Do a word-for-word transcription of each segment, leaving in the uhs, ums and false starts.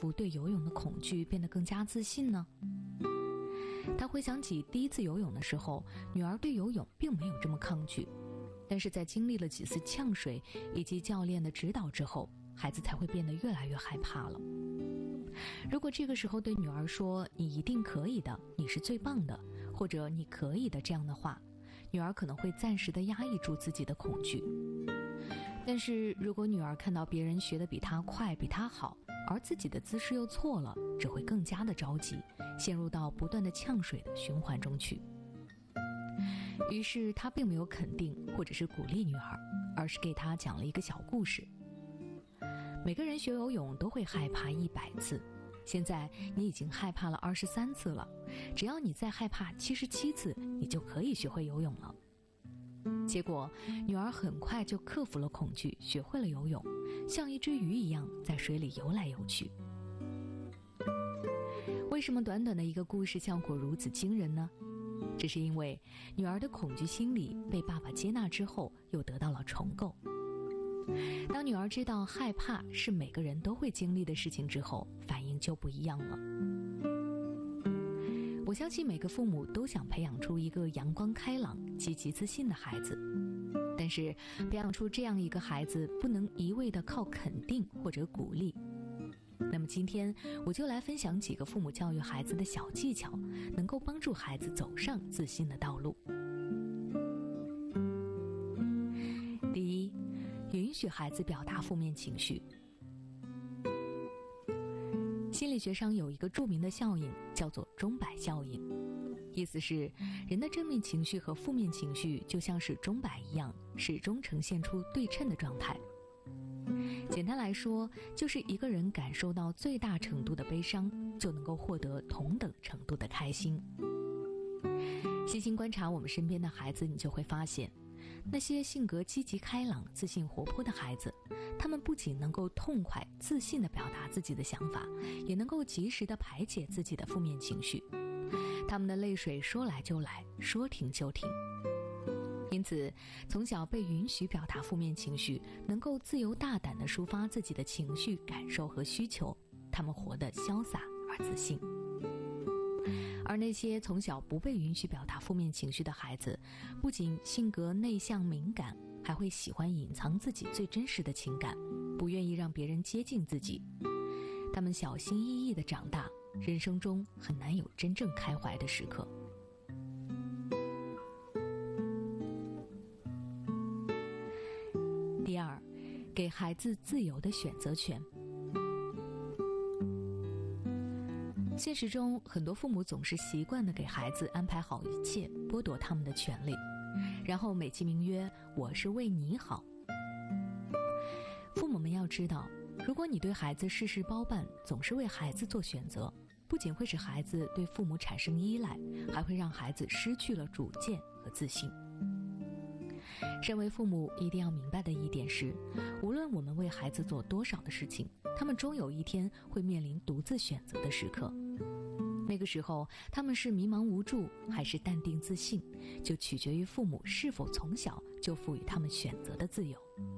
服对游泳的恐惧，变得更加自信呢？他回想起第一次游泳的时候，女儿对游泳并没有这么抗拒，但是在经历了几次呛水以及教练的指导之后，孩子才会变得越来越害怕了。如果这个时候对女儿说“你一定可以的，你是最棒的”或者“你可以的”这样的话，女儿可能会暂时地压抑住自己的恐惧。但是如果女儿看到别人学得比她快比她好，而自己的姿势又错了，只会更加的着急，陷入到不断的呛水的循环中去。于是她并没有肯定或者是鼓励女儿，而是给她讲了一个小故事。每个人学游泳都会害怕一百次，现在你已经害怕了二十三次了，只要你再害怕七十七次，你就可以学会游泳了。结果女儿很快就克服了恐惧，学会了游泳，像一只鱼一样在水里游来游去。为什么短短的一个故事效果如此惊人呢？这是因为女儿的恐惧心理被爸爸接纳之后，又得到了重构。当女儿知道害怕是每个人都会经历的事情之后，反应就不一样了。我相信每个父母都想培养出一个阳光开朗、积极自信的孩子，但是培养出这样一个孩子，不能一味地靠肯定或者鼓励。那么今天我就来分享几个父母教育孩子的小技巧，能够帮助孩子走上自信的道路。第一，允许孩子表达负面情绪。心理学上有一个著名的效应，叫做钟摆效应，意思是人的正面情绪和负面情绪就像是钟摆一样，始终呈现出对称的状态。简单来说，就是一个人感受到最大程度的悲伤，就能够获得同等程度的开心。细心观察我们身边的孩子，你就会发现，那些性格积极开朗、自信活泼的孩子，他们不仅能够痛快自信地表达自己的想法，也能够及时地排解自己的负面情绪。他们的泪水说来就来，说停就停。因此，从小被允许表达负面情绪，能够自由大胆地抒发自己的情绪、感受和需求，他们活得潇洒而自信。而那些从小不被允许表达负面情绪的孩子，不仅性格内向敏感，还会喜欢隐藏自己最真实的情感，不愿意让别人接近自己。他们小心翼翼地长大，人生中很难有真正开怀的时刻。第二，给孩子自由的选择权。现实中，很多父母总是习惯地给孩子安排好一切，剥夺他们的权利，然后美其名曰我是为你好。父母们要知道，如果你对孩子事事包办，总是为孩子做选择，不仅会使孩子对父母产生依赖，还会让孩子失去了主见和自信。身为父母一定要明白的一点是，无论我们为孩子做多少的事情，他们终有一天会面临独自选择的时刻。那个时候，他们是迷茫无助还是淡定自信，就取决于父母是否从小就赋予他们选择的自由。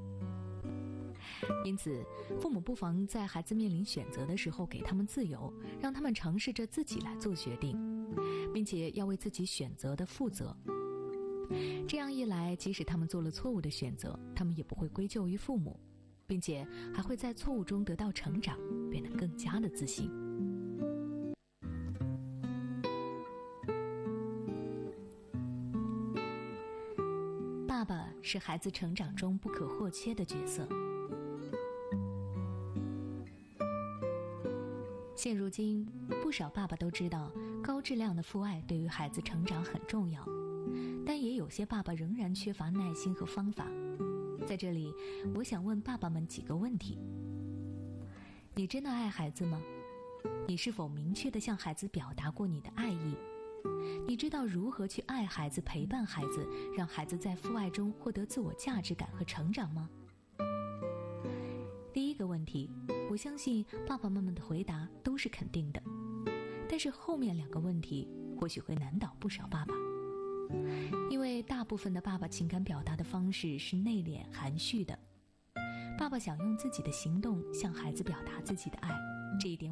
因此，父母不妨在孩子面临选择的时候给他们自由，让他们尝试着自己来做决定，并且要为自己选择的负责。这样一来，即使他们做了错误的选择，他们也不会归咎于父母，并且还会在错误中得到成长，变得更加的自信。爸爸是孩子成长中不可或缺的角色。现如今，不少爸爸都知道高质量的父爱对于孩子成长很重要，但也有些爸爸仍然缺乏耐心和方法。在这里，我想问爸爸们几个问题：你真的爱孩子吗？你是否明确地向孩子表达过你的爱意？你知道如何去爱孩子、陪伴孩子，让孩子在父爱中获得自我价值感和成长吗？第一个问题，我相信爸爸妈妈的回答都是肯定的，但是后面两个问题或许会难倒不少爸爸。因为大部分的爸爸情感表达的方式是内敛含蓄的，爸爸想用自己的行动向孩子表达自己的爱，这一点